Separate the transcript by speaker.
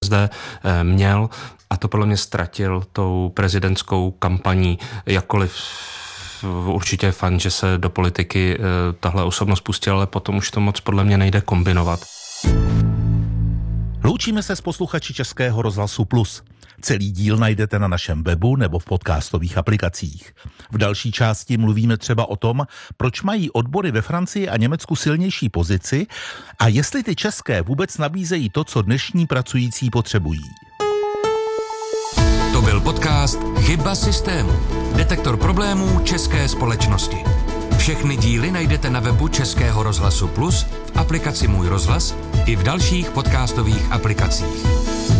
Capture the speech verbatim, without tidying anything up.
Speaker 1: ČSSD měl a to podle mě ztratil tou prezidentskou kampaní, jakkoliv určitě je fajn, že se do politiky tahle osobnost pustila, ale potom už to moc podle mě nejde kombinovat.
Speaker 2: Loučíme se s posluchači Českého rozhlasu Plus. Celý díl najdete na našem webu nebo v podcastových aplikacích. V další části mluvíme třeba o tom, proč mají odbory ve Francii a Německu silnější pozici a jestli ty české vůbec nabízejí to, co dnešní pracující potřebují.
Speaker 3: To byl podcast Chyba systému. Detektor problémů české společnosti. Všechny díly najdete na webu Českého rozhlasu Plus, v aplikaci Můj rozhlas i v dalších podcastových aplikacích.